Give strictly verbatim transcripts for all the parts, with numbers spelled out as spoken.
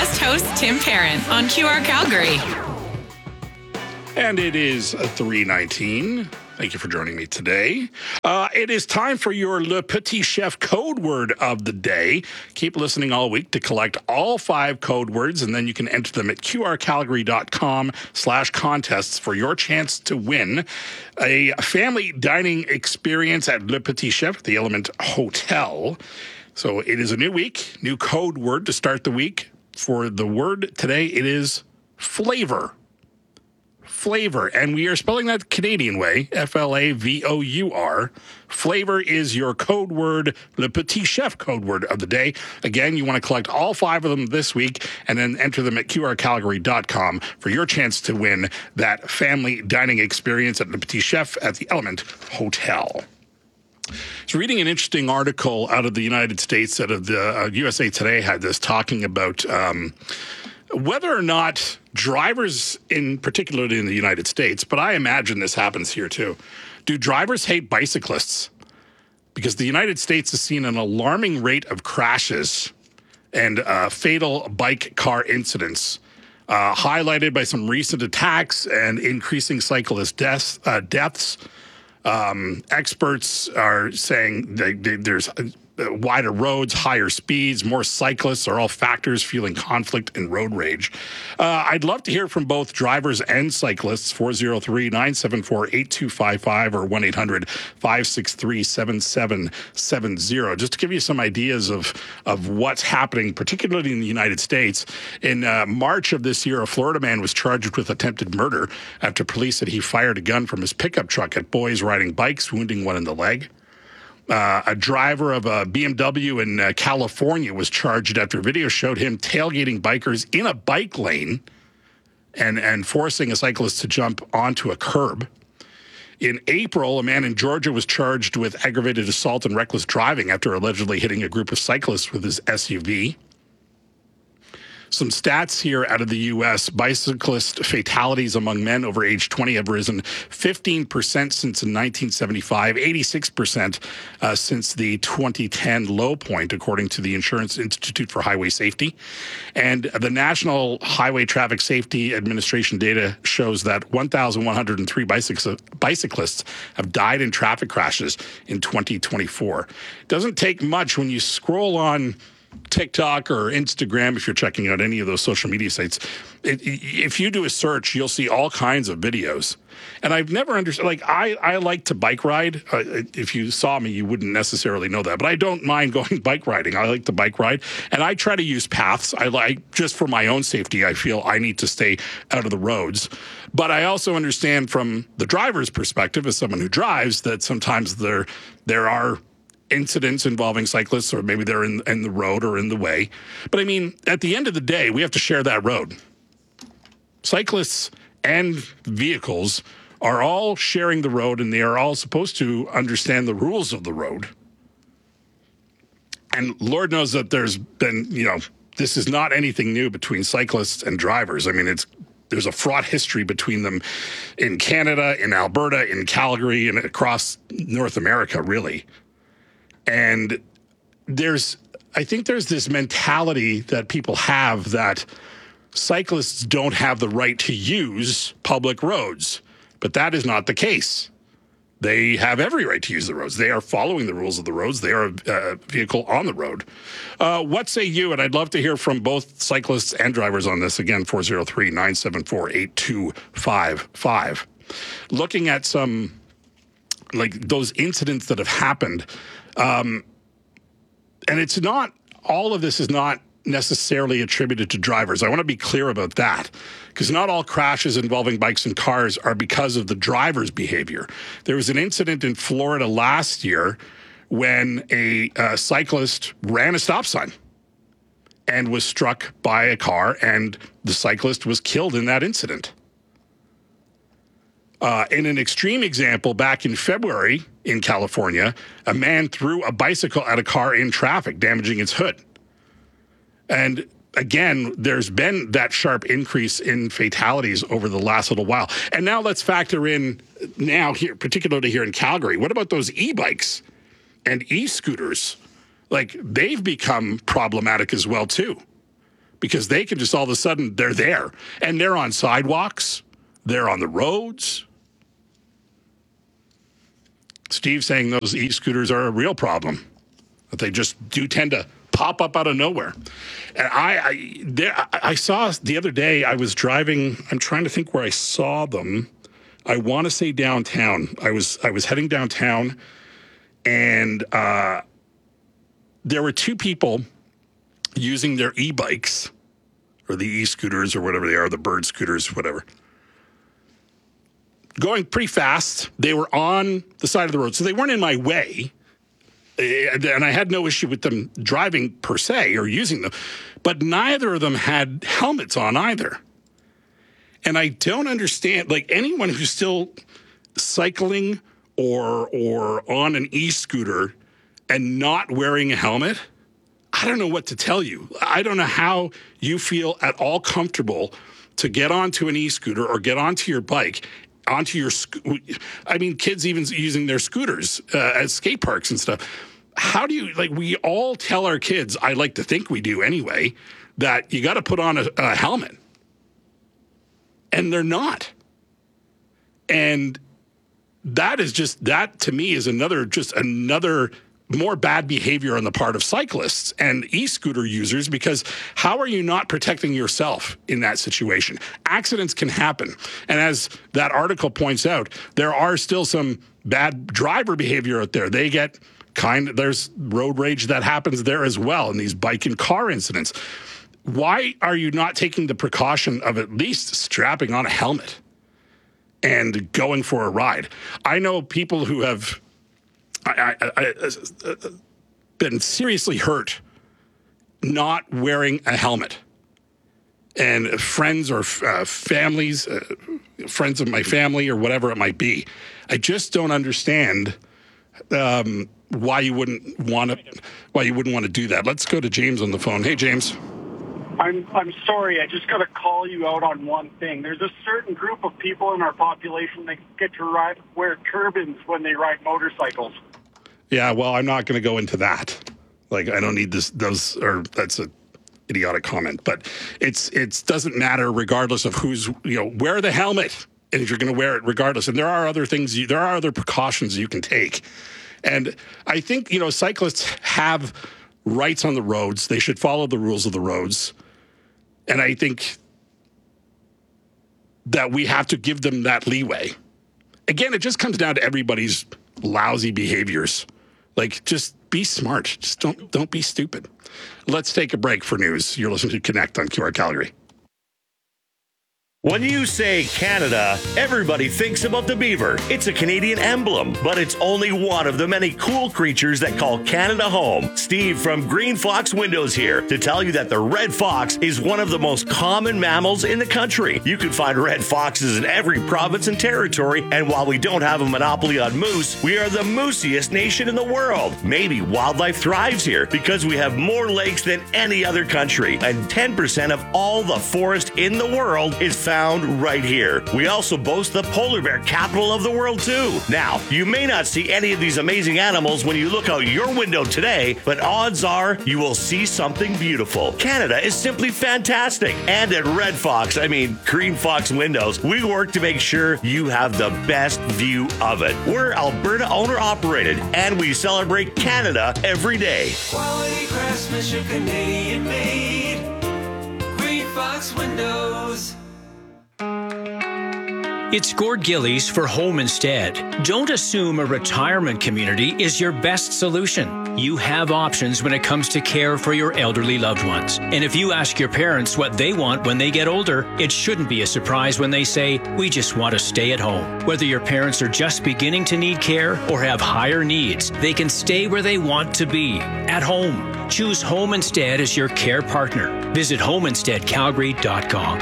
guest host Tim Parent on Q R Calgary. And it is three nineteen. Thank you for joining me today. Uh, it is time for your Le Petit Chef code word of the day. Keep listening all week to collect all five code words, and then you can enter them at qrcalgary.com slash contests for your chance to win a family dining experience at Le Petit Chef, the Element Hotel. So it is a new week, new code word to start the week. For the word today, it is flavor. Flavor, and we are spelling that Canadian way, F L A V O U R. Flavor is your code word, Le Petit Chef code word of the day. Again, you want to collect all five of them this week and then enter them at Q R calgary dot com for your chance to win that family dining experience at Le Petit Chef at the Element Hotel. I was reading an interesting article out of the United States, out of the uh, U S A Today had this talking about um, whether or not drivers, in particularly in the United States, but I imagine this happens here too, do drivers hate bicyclists? Because the United States has seen an alarming rate of crashes and uh, fatal bike car incidents, uh, highlighted by some recent attacks and increasing cyclist deaths. Uh, deaths. Um, experts are saying they, they, there's wider roads, higher speeds, more cyclists are all factors fueling conflict and road rage. Uh, I'd love to hear from both drivers and cyclists, four oh three, nine seven four, eight two five five or one eight hundred, five six three, seven seven seven zero. Just to give you some ideas of, of what's happening, particularly in the United States. In uh, March of this year, a Florida man was charged with attempted murder after police said he fired a gun from his pickup truck at boys riding bikes, wounding one in the leg. Uh, a driver of a B M W in uh, California was charged after video showed him tailgating bikers in a bike lane and, and forcing a cyclist to jump onto a curb. In April, a man in Georgia was charged with aggravated assault and reckless driving after allegedly hitting a group of cyclists with his S U V. Some stats here out of the U S. Bicyclist fatalities among men over age twenty have risen fifteen percent since nineteen seventy-five, eighty-six percent uh, since the twenty ten low point, according to the Insurance Institute for Highway Safety. And the National Highway Traffic Safety Administration data shows that one thousand one hundred three bicyclists have died in traffic crashes in twenty twenty-four. It doesn't take much when you scroll on TikTok or Instagram, if you're checking out any of those social media sites, it, if you do a search, you'll see all kinds of videos. And I've never understood, like, I, I like to bike ride. Uh, if you saw me, you wouldn't necessarily know that, but I don't mind going bike riding. I like to bike ride, and I try to use paths. I like, just for my own safety, I feel I need to stay out of the roads. But I also understand from the driver's perspective, as someone who drives, that sometimes there there are incidents involving cyclists, or maybe they're in, in the road or in the way. But I mean, at the end of the day, we have to share that road. Cyclists and vehicles are all sharing the road, and they are all supposed to understand the rules of the road. And Lord knows that there's been, you know, this is not anything new between cyclists and drivers. I mean, it's there's a fraught history between them in Canada, in Alberta, in Calgary, and across North America, really. And there's, I think there's this mentality that people have that cyclists don't have the right to use public roads, but that is not the case. They have every right to use the roads. They are following the rules of the roads. They are a vehicle on the road. Uh, what say you? And I'd love to hear from both cyclists and drivers on this. Again, four oh three, nine seven four, eight two five five. Looking at some, like, those incidents that have happened, Um, and it's not, all of this is not necessarily attributed to drivers. I want to be clear about that, because not all crashes involving bikes and cars are because of the driver's behavior. There was an incident in Florida last year when a uh, cyclist ran a stop sign and was struck by a car, and the cyclist was killed in that incident. Uh, in an extreme example, back in February in California, a man threw a bicycle at a car in traffic, damaging its hood. And again, there's been that sharp increase in fatalities over the last little while. And now let's factor in now here, particularly here in Calgary. What about those e-bikes and e-scooters? Like, they've become problematic as well, too. because they can just all of a sudden, they're there. And they're on sidewalks. They're on the roads. Steve's saying those e-scooters are a real problem, that they just do tend to pop up out of nowhere. And I, I, there, I saw the other day, I was driving, I'm trying to think where I saw them. I want to say downtown. I was I was heading downtown, and uh, there were two people using their e-bikes, or the e-scooters, or whatever they are, the bird scooters, whatever, going pretty fast. They were on the side of the road, so they weren't in my way, and I had no issue with them driving per se or using them, but neither of them had helmets on either. And I don't understand, like, anyone who's still cycling or or on an e-scooter and not wearing a helmet, I don't know what to tell you. I don't know how you feel at all comfortable to get onto an e-scooter or get onto your bike, onto your, sc- I mean, kids even using their scooters uh, at skate parks and stuff. How do you, like, we all tell our kids, I like to think we do anyway, that you got to put on a, a helmet. And they're not. And that is just, that to me is another, just another more bad behavior on the part of cyclists and e-scooter users, because how are you not protecting yourself in that situation? Accidents can happen. And as that article points out, there are still some bad driver behavior out there. They get kind of, there's road rage that happens there as well in these bike and car incidents. Why are you not taking the precaution of at least strapping on a helmet and going for a ride? I know people who have I, I, I, uh, been seriously hurt not wearing a helmet. And friends or uh, families, uh, friends of my family or whatever it might be. I just don't understand um, why you wouldn't want to why you wouldn't want to do that. Let's go to James on the phone. Hey, James. I'm I'm sorry. I just got to call you out on one thing. There's a certain group of people in our population that get to ride, wear turbans when they ride motorcycles. Yeah, well, I'm not going to go into that. Like, I don't need this. Those, or that's a idiotic comment. But it's it's doesn't matter regardless of who's, you know, wear the helmet, and if you're going to wear it regardless. And there are other things. You, there are other precautions you can take. And I think, you know, cyclists have rights on the roads. They should follow the rules of the roads. And I think that we have to give them that leeway. Again, it just comes down to everybody's lousy behaviors. Like, just be smart. Just don't don't be stupid. Let's take a break for news. You're listening to Connect on Q R Calgary. When you say Canada, everybody thinks about the beaver. It's a Canadian emblem, but it's only one of the many cool creatures that call Canada home. Steve from Green Fox Windows here to tell you that the red fox is one of the most common mammals in the country. You can find red foxes in every province and territory, and while we don't have a monopoly on moose, we are the moosiest nation in the world. Maybe wildlife thrives here because we have more lakes than any other country, and ten percent of all the forest in the world is found Found right here. We also boast the polar bear capital of the world too. Now, you may not see any of these amazing animals when you look out your window today, but odds are you will see something beautiful. Canada is simply fantastic. And at Red Fox, I mean Green Fox Windows, we work to make sure you have the best view of it. We're Alberta owner operated, and we celebrate Canada every day. Quality craftsmanship, Canadian made. Green Fox Windows. It's Gord Gillies for Home Instead. Don't assume a retirement community is your best solution. You have options when it comes to care for your elderly loved ones. And if you ask your parents what they want when they get older, it shouldn't be a surprise when they say, we just want to stay at home. Whether your parents are just beginning to need care or have higher needs, they can stay where they want to be, at home. Choose Home Instead as your care partner. Visit home instead calgary dot com.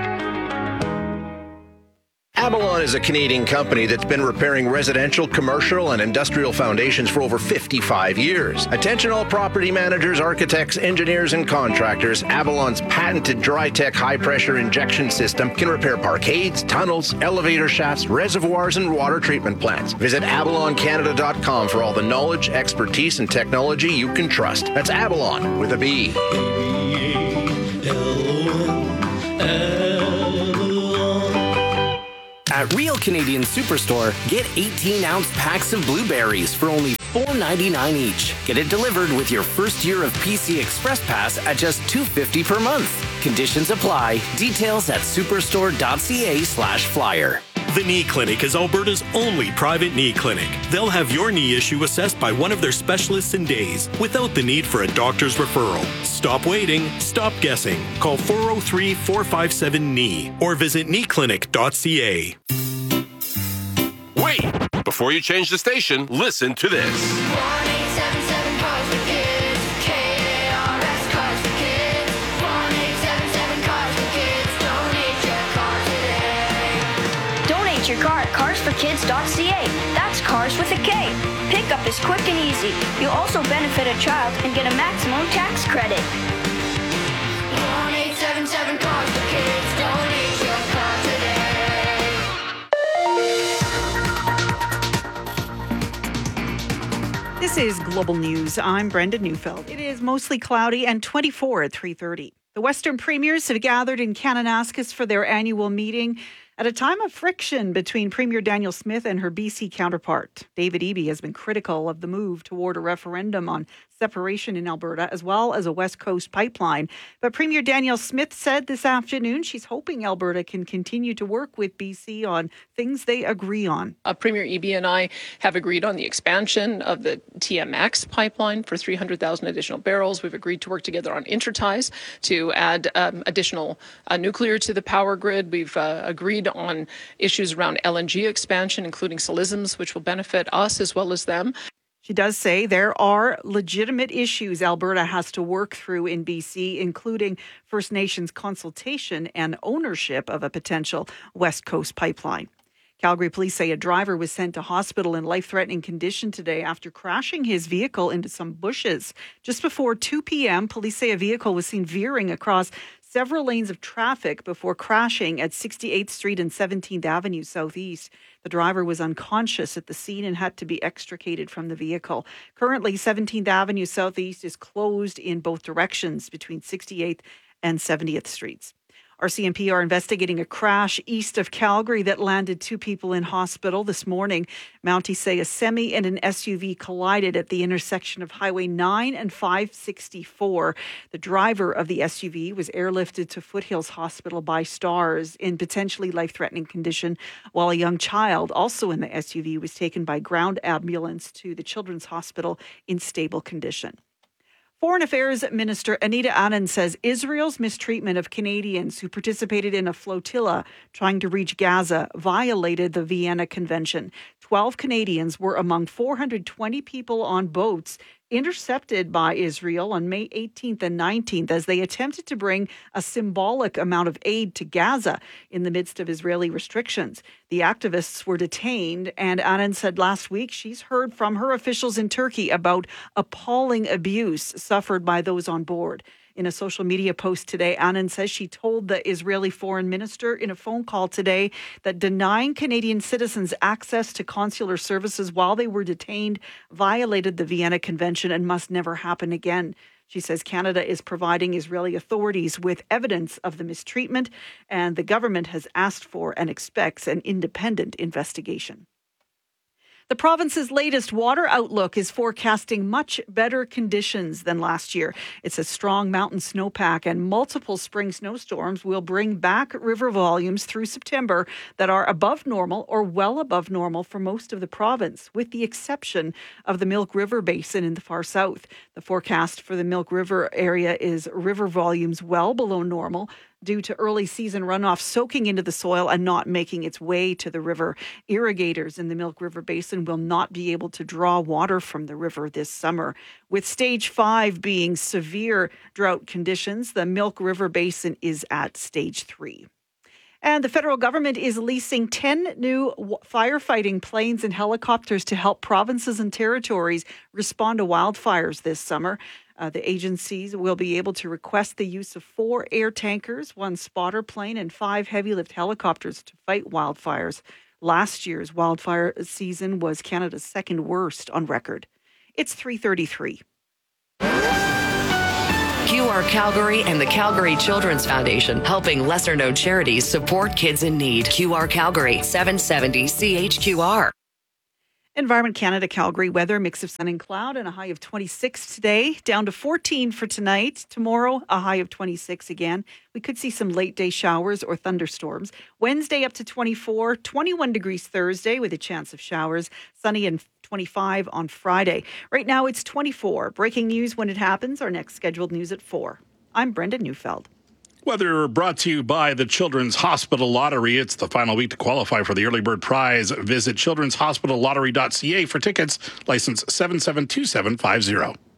Avalon is a Canadian company that's been repairing residential, commercial, and industrial foundations for over fifty-five years. Attention all property managers, architects, engineers, and contractors. Avalon's patented Dry-Tech high-pressure injection system can repair parkades, tunnels, elevator shafts, reservoirs, and water treatment plants. Visit avalon canada dot com for all the knowledge, expertise, and technology you can trust. That's Avalon with a B. Real Canadian Superstore, get eighteen ounce packs of blueberries for only four ninety-nine each. Get it delivered with your first year of P C Express Pass at just two fifty per month. Conditions apply. Details at superstore.ca slash flyer. The Knee Clinic is Alberta's only private knee clinic. They'll have your knee issue assessed by one of their specialists in days, without the need for a doctor's referral. Stop waiting. Stop guessing. Call four oh three, four five seven, K N E E or visit knee clinic dot c a. Wait! Before you change the station, listen to this. one eight seven seven Cars for Kids. K A R S Cars for Kids. one eight seven seven Cars for Kids. Donate your car today. Donate your car at cars for kids dot c a. That's cars with a K. Pickup is quick and easy. You'll also benefit a child and get a maximum tax credit. one eight seven seven Cars for Kids. Donate your car today. This is Global News. I'm Brenda Neufeld. It is mostly cloudy and twenty-four at three thirty. The Western Premiers have gathered in Kananaskis for their annual meeting at a time of friction between Premier Danielle Smith and her B C counterpart. David Eby has been critical of the move toward a referendum on separation in Alberta, as well as a West Coast pipeline. But Premier Danielle Smith said this afternoon she's hoping Alberta can continue to work with B C on things they agree on. Uh, Premier Eby and I have agreed on the expansion of the T M X pipeline for three hundred thousand additional barrels. We've agreed to work together on Interties to add um, additional uh, nuclear to the power grid. We've uh, agreed on issues around L N G expansion, including Silisms, which will benefit us as well as them. She does say there are legitimate issues Alberta has to work through in B C, including First Nations consultation and ownership of a potential West Coast pipeline. Calgary police say a driver was sent to hospital in life-threatening condition today after crashing his vehicle into some bushes. Just before two p.m., police say a vehicle was seen veering across several lanes of traffic before crashing at sixty-eighth Street and seventeenth Avenue Southeast. The driver was unconscious at the scene and had to be extricated from the vehicle. Currently, seventeenth Avenue Southeast is closed in both directions between sixty-eighth and seventieth Streets. R C M P are investigating a crash east of Calgary that landed two people in hospital this morning. Mounties say a semi and an S U V collided at the intersection of Highway nine and five sixty-four. The driver of the S U V was airlifted to Foothills Hospital by Stars in potentially life-threatening condition, while a young child, also in the S U V, was taken by ground ambulance to the Children's Hospital in stable condition. Foreign Affairs Minister Anita Anand says Israel's mistreatment of Canadians who participated in a flotilla trying to reach Gaza violated the Vienna Convention. Twelve Canadians were among four hundred twenty people on boats intercepted by Israel on May eighteenth and nineteenth as they attempted to bring a symbolic amount of aid to Gaza in the midst of Israeli restrictions. The activists were detained, and Anand said last week she's heard from her officials in Turkey about appalling abuse suffered by those on board. In a social media post today, Anand says she told the Israeli foreign minister in a phone call today that denying Canadian citizens access to consular services while they were detained violated the Vienna Convention and must never happen again. She says Canada is providing Israeli authorities with evidence of the mistreatment, and the government has asked for and expects an independent investigation. The province's latest water outlook is forecasting much better conditions than last year. It's a strong mountain snowpack and multiple spring snowstorms will bring back river volumes through September that are above normal or well above normal for most of the province, with the exception of the Milk River Basin in the far south. The forecast for the Milk River area is river volumes well below normal, due to early season runoff soaking into the soil and not making its way to the river. Irrigators in the Milk River Basin will not be able to draw water from the river this summer. With stage five being severe drought conditions, the Milk River Basin is at stage three. And the federal government is leasing ten new firefighting planes and helicopters to help provinces and territories respond to wildfires this summer. Uh, the agencies will be able to request the use of four air tankers, one spotter plane, and five heavy-lift helicopters to fight wildfires. Last year's wildfire season was Canada's second worst on record. It's three thirty-three. Q Q R Calgary and the Calgary Children's Foundation, helping lesser-known charities support kids in need. Q R Calgary, seven seventy C H Q R. Environment Canada Calgary weather, mix of sun and cloud, and a high of twenty-six today, down to fourteen for tonight. Tomorrow, a high of twenty-six again. We could see some late day showers or thunderstorms. Wednesday up to twenty-four, twenty-one degrees Thursday with a chance of showers, sunny and twenty-five on Friday. Right now it's twenty-four. Breaking news when it happens. Our next scheduled news at four. I'm Brenda Neufeld. Weather brought to you by the Children's Hospital Lottery. It's the final week to qualify for the Early Bird Prize. Visit children's hospital lottery dot c a for tickets. License seven seven two seven five zero.